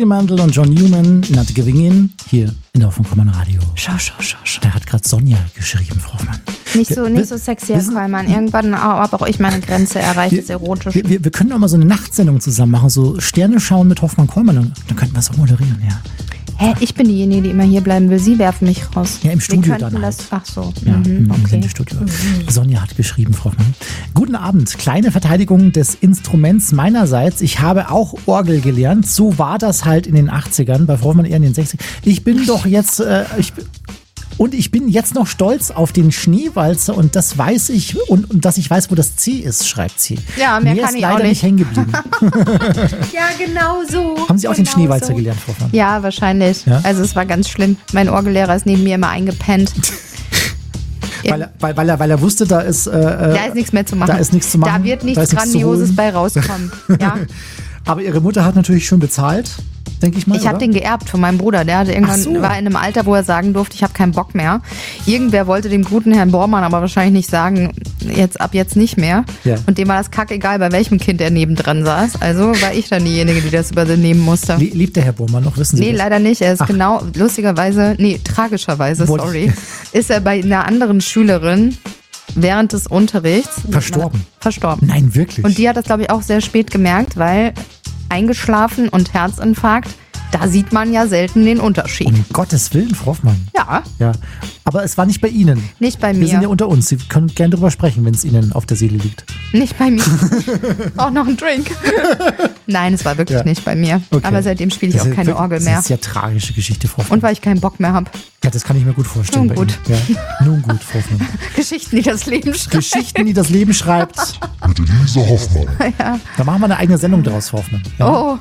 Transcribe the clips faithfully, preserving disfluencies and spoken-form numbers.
Fremantle und John Newman, Not Giving In, hier in der Hoffmann Radio. Schau, schau, schau, schau. Da hat gerade Sonja geschrieben, Frau Hoffmann. Nicht so, nicht so sexy, Herr Kollmann. Irgendwann habe auch ich meine Grenze erreicht, wir, das erotisch. Wir, wir, wir können auch mal so eine Nachtsendung zusammen machen, so Sterne schauen mit Hoffmann Kollmann. Dann könnten wir es auch moderieren, ja. Hä, ich bin diejenige, die immer hier bleiben will. Sie werfen mich raus. Ja, im Studio wir dann halt. das, Ach so. Ja, mhm, im okay. Sendestudio. Mhm. Sonja hat geschrieben, Frau Hoffmann. Guten Abend. Kleine Verteidigung des Instruments meinerseits. Ich habe auch Orgel gelernt. So war das halt in den achtzigern. Bei Frau Hoffmann eher in den sechzigern. Ich bin doch jetzt... Äh, ich Und ich bin jetzt noch stolz auf den Schneewalzer und das weiß ich und, und dass ich weiß, wo das C ist, schreibt sie. Ja, mehr Mir kann ist ich leider auch nicht nicht hängen geblieben. Ja, genau so. Haben Sie auch genau den Schneewalzer so. gelernt, Frau Hoffmann? Ja, wahrscheinlich. Ja? Also es war ganz schlimm. Mein Orgellehrer ist neben mir immer eingepennt. Weil er, weil, weil, er, weil er wusste, da ist... Äh, da ist nichts mehr zu machen. Da ist nichts zu machen. Da wird nichts da ist nichts Grandioses bei rauskommen. Ja. Aber Ihre Mutter hat natürlich schon bezahlt, denke ich mal. Ich habe den geerbt von meinem Bruder. Der hatte irgendwann, so. war in einem Alter, wo er sagen durfte, ich habe keinen Bock mehr. Irgendwer wollte dem guten Herrn Bormann aber wahrscheinlich nicht sagen, jetzt ab jetzt nicht mehr. Ja. Und dem war das kackegal, bei welchem Kind er nebendran saß. Also war ich dann diejenige, die das übernehmen musste. Le- Lebt der Herr Bormann noch, wissen Sie Nee, das? leider nicht. Er ist Ach. genau, lustigerweise, nee, tragischerweise, Wollte sorry, ist er bei einer anderen Schülerin während des Unterrichts Verstorben? Verstorben. Nein, wirklich? Und die hat das, glaube ich, auch sehr spät gemerkt, weil eingeschlafen und Herzinfarkt, da sieht man ja selten den Unterschied. Um Gottes Willen, Frau Hoffmann. Ja, Ja, aber es war nicht bei Ihnen. nicht bei Wir sind ja mir. unter uns. Sie können gerne drüber sprechen, wenn es Ihnen auf der Seele liegt. Nicht bei mir. Auch noch ein Drink. Nein, es war wirklich Ja. nicht bei mir. Okay. Aber seitdem spiele ich Das auch ist keine wirklich- Orgel Das mehr. ist ja tragische Geschichte, Frau Hoffmann. Und weil ich keinen Bock mehr habe. Ja, das kann ich mir gut vorstellen. Nun bei gut. Ihnen. Ja. Nun gut, Frau Hoffmann. Geschichten, die das Leben schreibt. Geschichten, die das Leben schreibt. Mit Elisa Hoffmann. Ja. Da machen wir eine eigene Sendung draus, Frau Hoffmann. Ja. Oh.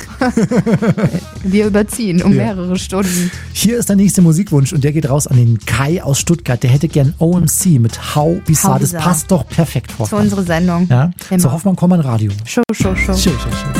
Wir überziehen um Ja. mehrere Stunden. Hier ist der nächste Musikwunsch und der geht raus an den Kai aus Stuttgart. Der hätte gern O M C mit How Bizarre. How Das Bizarre. passt doch perfekt, Frau Zu Hoffmann. unserer Sendung. Ja? Immer. Zu Hoffmann Kommern Radio. Show, show, show. Schön, schön, schön.